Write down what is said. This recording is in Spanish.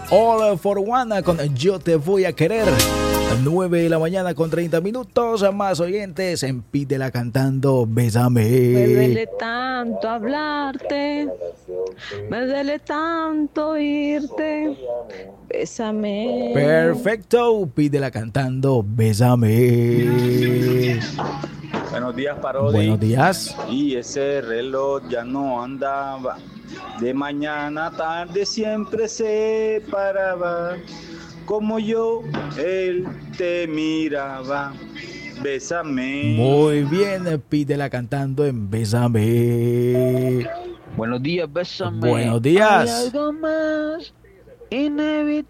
All for One con Yo Te Voy a Querer. 9 de la mañana con 30 minutos. Más oyentes en Pídela Cantando Bésame. Me duele tanto hablarte, me duele tanto oírte. Bésame. Perfecto, Pídela Cantando Bésame. Buenos días, Parodi. Buenos días. Y ese reloj ya no andaba. De mañana a tarde siempre se paraba. Como yo, él te miraba. Bésame. Muy bien, Pídela Cantando en Bésame. Buenos días, bésame. Buenos días. Hay algo más inevitable.